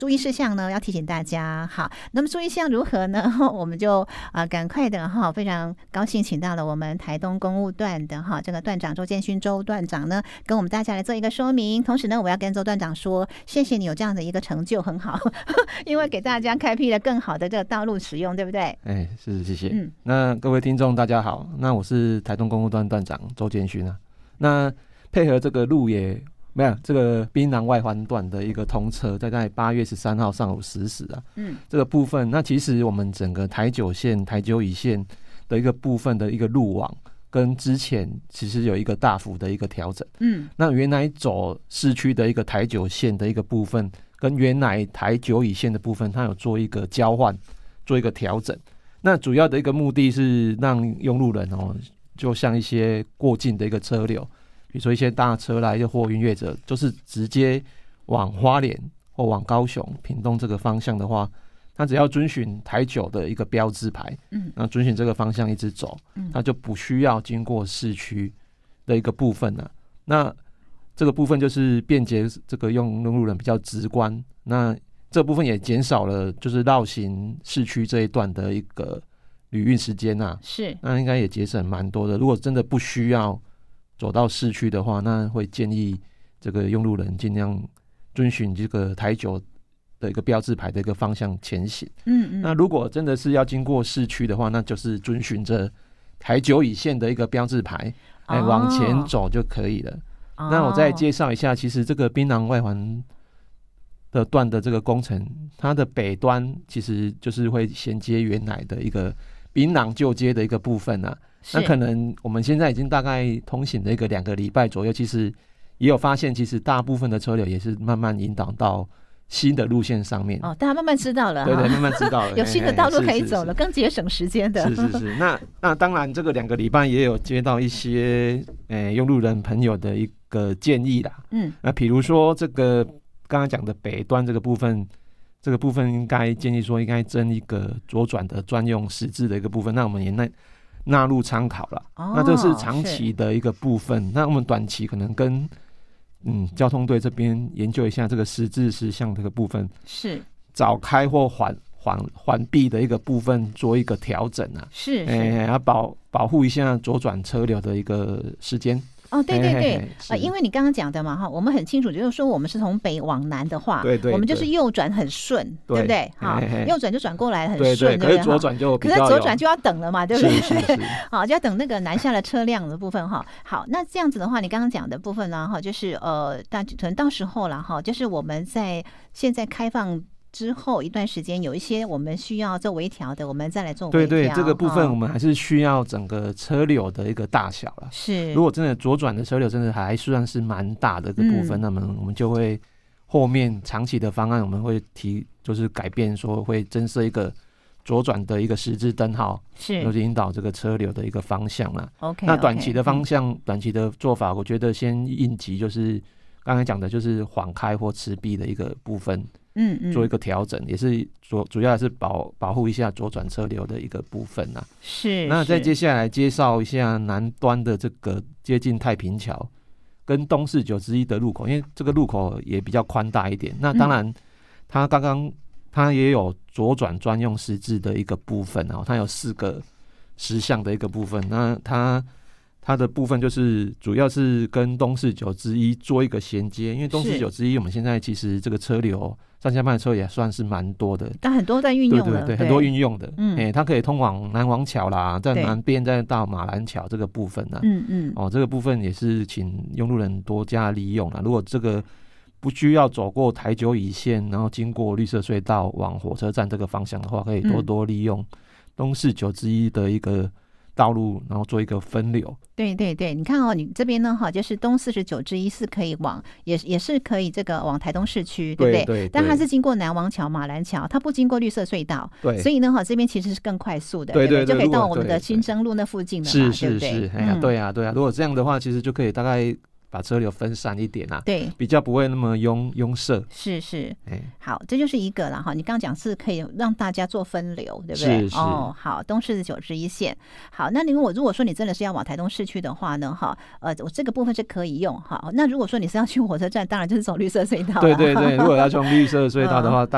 注意事项呢，要提醒大家。好，那么注意事项如何呢？我们就赶快的非常高兴请到了我们台东公务段的这个段长周建勋周段长呢，跟我们大家来做一个说明。同时呢，我要跟周段长说，谢谢你有这样的一个成就，很好，因为给大家开辟了更好的这个道路使用，对不对？ 是，谢谢。那各位听众大家好，那我是台东公务段段长周建勋啊。那配合这个路也没有这个槟榔外环段的一个通车，在8月13号上午10时啊，这个部分，那其实我们整个台九线、台九乙线的一个部分的一个路网，跟之前其实有一个大幅的一个调整。那原来走市区的一个台九线的一个部分，跟原来台九乙线的部分，它有做一个交换，做一个调整。那主要的一个目的是让用路人就像一些过境的一个车流。比如说一些大车来的货运业者，就是直接往花莲或往高雄、屏东这个方向的话，他只要遵循台九的一个标志牌，那遵循这个方向一直走，他就不需要经过市区的一个部分了。那这个部分就是便捷这个用路人比较直观，那这部分也减少了就是绕行市区这一段的一个旅运时间啊， 是， 那应该也节省蛮多的。如果真的不需要走到市区的话，那会建议这个用路人尽量遵循这个台九的一个标志牌的一个方向前行。那如果真的是要经过市区的话，那就是遵循着台九乙线的一个标志牌，往前走就可以了。那我再介绍一下，其实这个槟榔外环的段的这个工程，它的北端其实就是会衔接原来的一个槟榔旧街的一个部分啊。那可能我们现在已经大概通行的一个2个礼拜左右，其实也有发现，其实大部分的车流也是慢慢引导到新的路线上面。 大家慢慢知道了， 对，慢慢知道了， 有新的道路可以走了，更节省时间的。 是。那当然，这个2个礼拜也有接到一些用路人朋友的一个建议啦。那比如说这个刚刚讲的北端这个部分。这个部分应该建议说，应该增一个左转的专用十字的一个部分，那我们也纳入参考了。那这是长期的一个部分，那我们短期可能跟交通队这边研究一下这个十字实项这个部分，是早开或缓闭的一个部分做一个调整啊，要保护一下左转车流的一个时间。 对，因为你刚刚讲的嘛我们很清楚，就是说我们是从北往南的话，对，我们就是右转很顺，对不对？右转就转过来很顺， 对，可是左转就比较可是左转就要等了嘛，对不对？ 是好，就要等那个南下的车辆的部分哈。好，那这样子的话，你刚刚讲的部分呢，就是可能到时候了哈，就是我们在现在开放之后一段时间，有一些我们需要做微调的，我们再来做微调。 对，这个部分我们还是需要整个车流的一个大小了。 是， 如果真的左转的车流真的还算是蛮大的一个部分，那么我们就会后面长期的方案，我们会就是改变，说会增设一个左转的一个十字灯号，就是引导这个车流的一个方向啦。那短期的方向，短期的做法，我觉得先应急就是刚才讲的，就是缓开或迟闭的一个部分。做一个调整，也是主要是保护一下左转车流的一个部分啊。 是。 那再接下来介绍一下南端的这个接近太平桥跟东市9之1的路口，因为这个路口也比较宽大一点。那当然，它也有左转专用十字的一个部分啊，它有4个实项的一个部分。那它的部分就是主要是跟东市9之1做一个衔接，因为东市9之1我们现在其实这个车流上下班的车也算是蛮多的， 但很多在运用了， 对，很多运用的，它可以通往南王桥啦，在南边再到马兰桥这个部分啦，这个部分也是请用路人多加利用啦。如果这个不需要走过台九乙线，然后经过绿色隧道往火车站这个方向的话，可以多利用东市9之1的一个道路，然后做一个分流。 对，你看你这边呢就是东49之1是可以往，也是可以这个往台东市区，对不对？但它是经过南王桥、马兰桥，它不经过绿色隧道，对，所以呢这边其实是更快速的，对，就可以到我们的新生路那附近了嘛， 是，对啊，如果这样的话，其实就可以大概把车流分散一点啊， 对， 比较不会那么拥塞。 是，好，这就是一个了哈。你刚刚讲是可以让大家做分流，对不对？ 是好，东市9之1线。好，那如果说你真的是要往台东市区的话呢，我这个部分是可以用哈。那如果说你是要去火车站，当然就是走绿色隧道。 对，如果要从绿色隧道的话，